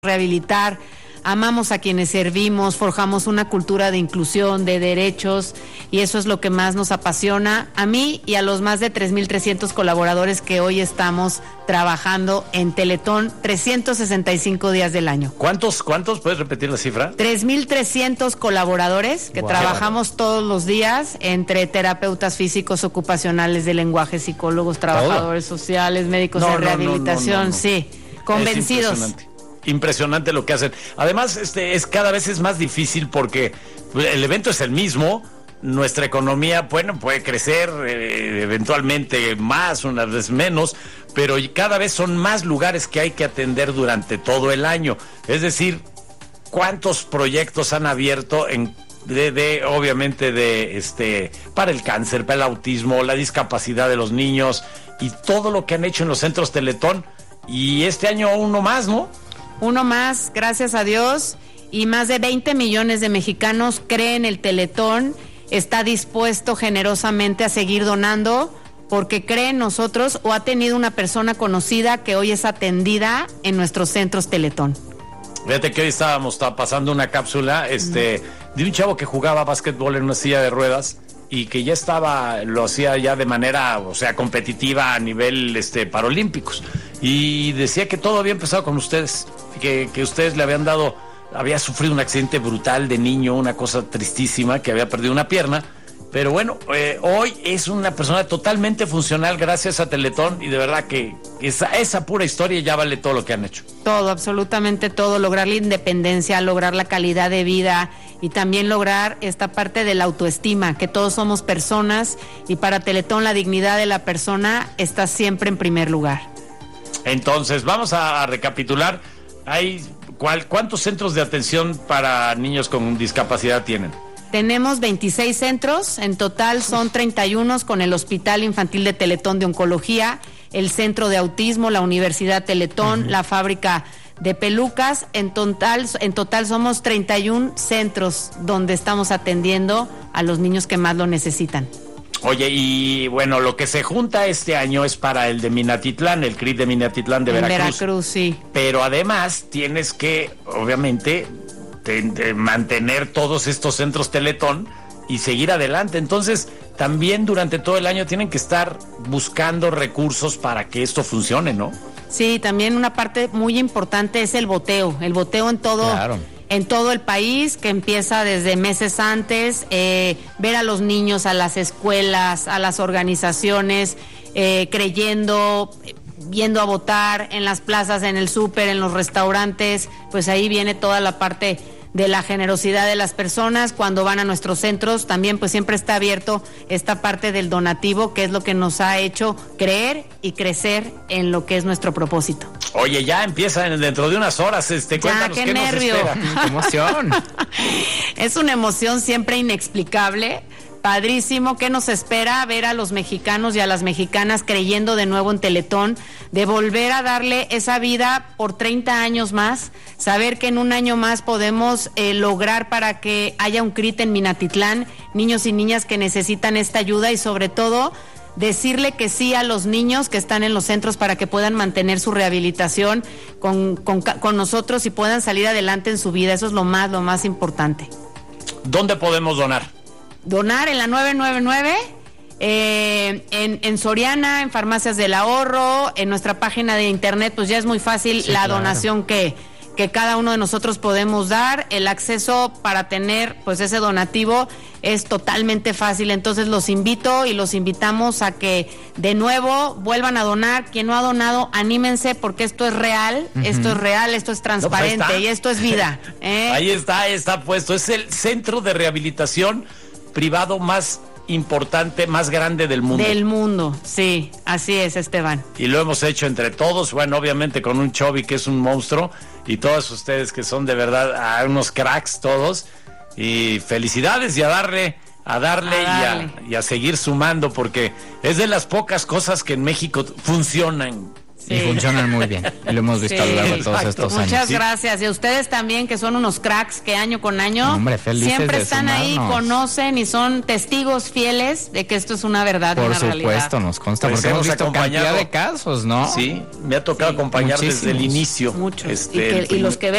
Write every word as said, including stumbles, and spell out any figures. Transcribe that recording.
rehabilitar, amamos a quienes servimos, forjamos una cultura de inclusión, de derechos, y eso es lo que más nos apasiona a mí y a los más de tres mil trescientos colaboradores que hoy estamos trabajando en Teletón trescientos sesenta y cinco días del año. ¿Cuántos, cuántos? ¿Puedes repetir la cifra? tres mil trescientos colaboradores que wow. trabajamos todos los días, entre terapeutas físicos, ocupacionales de lenguaje, psicólogos, trabajadores ¿Todo? sociales, médicos no, de rehabilitación, no, no, no, no. sí, convencidos. Impresionante lo que hacen. Además, este es cada vez es más difícil porque el evento es el mismo. Nuestra economía, bueno, puede crecer eh, eventualmente más, unas veces menos, pero cada vez son más lugares que hay que atender durante todo el año. Es decir, ¿cuántos proyectos han abierto en de, de obviamente de este para el cáncer, para el autismo, la discapacidad de los niños y todo lo que han hecho en los centros Teletón? Y este año uno más, ¿no? Uno más, gracias a Dios, y más de veinte millones de mexicanos creen el Teletón, está dispuesto generosamente a seguir donando porque cree en nosotros o ha tenido una persona conocida que hoy es atendida en nuestros centros Teletón. Fíjate que hoy estábamos está pasando una cápsula este, mm. de un chavo que jugaba básquetbol en una silla de ruedas y que ya estaba, lo hacía ya de manera, o sea, competitiva a nivel este, paralímpicos. Y decía que todo había empezado con ustedes, que, que ustedes le habían dado, había sufrido un accidente brutal de niño, una cosa tristísima, que había perdido una pierna. Pero bueno, eh, hoy es una persona totalmente funcional gracias a Teletón y de verdad que esa, esa pura historia ya vale todo lo que han hecho. Todo, absolutamente todo, lograr la independencia, lograr la calidad de vida y también lograr esta parte de la autoestima, que todos somos personas y para Teletón la dignidad de la persona está siempre en primer lugar. Entonces, vamos a, a recapitular. Hay, ¿cuál, ¿Cuántos centros de atención para niños con discapacidad tienen? Tenemos veintiséis centros, en total son treinta y uno con el Hospital Infantil de Teletón de Oncología, el Centro de Autismo, la Universidad Teletón, uh-huh. la Fábrica de Pelucas. En total, en total somos treinta y uno centros donde estamos atendiendo a los niños que más lo necesitan. Oye, y bueno, lo que se junta este año es para el de Minatitlán, el C R I de Minatitlán de Veracruz. Veracruz, sí. Pero además tienes que, obviamente, de, de mantener todos estos centros Teletón y seguir adelante. Entonces, también durante todo el año tienen que estar buscando recursos para que esto funcione, ¿no? Sí, también una parte muy importante es el boteo, el boteo en todo... Claro. En todo el país, que empieza desde meses antes, eh, ver a los niños, a las escuelas, a las organizaciones, eh, creyendo, yendo a votar en las plazas, en el súper, en los restaurantes, pues ahí viene toda la parte de la generosidad de las personas. Cuando van a nuestros centros también pues siempre está abierto esta parte del donativo, que es lo que nos ha hecho creer y crecer en lo que es nuestro propósito. Oye, ya empieza dentro de unas horas, este, cuéntanos ya, qué, qué nervio. nos espera. ¡Qué emoción! Es una emoción siempre inexplicable. Padrísimo, ¿qué nos espera? Ver a los mexicanos y a las mexicanas creyendo de nuevo en Teletón, de volver a darle esa vida por treinta años más, saber que en un año más podemos eh, lograr para que haya un C R I T en Minatitlán, niños y niñas que necesitan esta ayuda y sobre todo decirle que sí a los niños que están en los centros para que puedan mantener su rehabilitación con, con, con nosotros y puedan salir adelante en su vida. Eso es lo más, lo más importante. ¿Dónde podemos donar? Donar en la nueve nueve nueve, eh, en, en Soriana, en Farmacias del Ahorro, en nuestra página de internet, pues ya es muy fácil sí, la claro. donación que, que cada uno de nosotros podemos dar. El acceso para tener pues ese donativo es totalmente fácil, entonces los invito y los invitamos a que de nuevo vuelvan a donar. Quien no ha donado, anímense porque esto es real, uh-huh. esto es real, esto es transparente no, pues y esto es vida. ¿eh? Ahí está, está puesto, es el centro de rehabilitación privado más importante, más grande del mundo. Del mundo, sí, así es, Esteban. Y lo hemos hecho entre todos, bueno, obviamente con un Chovy que es un monstruo, y todos ustedes que son de verdad a unos cracks todos, y felicidades y a darle, a darle, a darle. Y, a, y a seguir sumando, porque es de las pocas cosas que en México funcionan. Sí. Y funcionan muy bien. Lo hemos visto sí, a lo largo de todos estos Muchas años. Muchas gracias. ¿Sí? Y a ustedes también, que son unos cracks que año con año no, hombre, siempre están sumarnos. ahí, conocen y son testigos fieles de que esto es una verdad, Por una supuesto, realidad. Nos consta, pues porque hemos visto cantidad de casos, ¿no? Sí, me ha tocado sí, acompañar muchísimos. Desde el inicio. Muchos. Este, y, que, y los que ven